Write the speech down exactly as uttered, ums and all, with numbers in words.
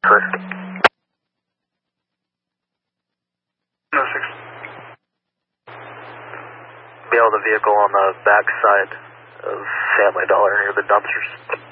Correct. No six. Bail the vehicle on the back side of Family Dollar near the dumpsters.